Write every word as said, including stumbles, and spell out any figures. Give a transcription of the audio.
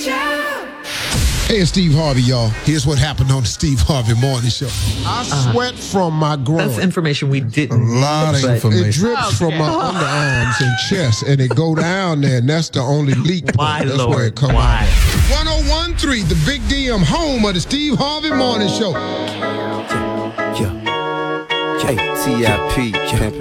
Hey, it's Steve Harvey, y'all. Here's what happened on the Steve Harvey Morning Show. I Uh-huh. sweat from my groin. That's information we didn't. A lot of but- information. It drips from my underarms and chest, and it go down there, and that's the only leak point. Why, That's Lord? where it come Why? out. one oh one point three, the Big D M, home of the Steve Harvey Morning Show. Yeah. Hey, T I P, pimpin'.